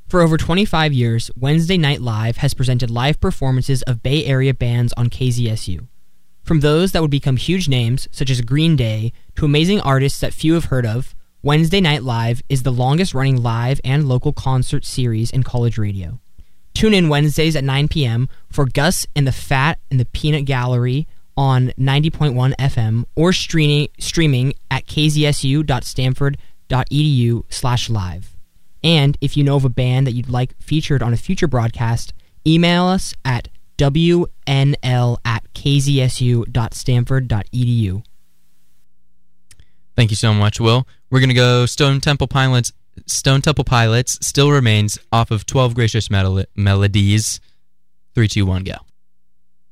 For over 25 years, Wednesday Night Live has presented live performances of Bay Area bands on KZSU. From those that would become huge names, such as Green Day, to amazing artists that few have heard of, Wednesday Night Live is the longest-running live and local concert series in college radio. Tune in Wednesdays at 9 p.m. for Gus and the Fat and the Peanut Gallery on 90.1 FM or streaming at kzsu.stanford.edu/live. And if you know of a band that you'd like featured on a future broadcast, email us at wnl@kzsu.stanford.edu. Thank you so much, Will. We're going to go Stone Temple Pilots, Still Remains, off of 12 Gracious Melodies. 3, 2, 1, go.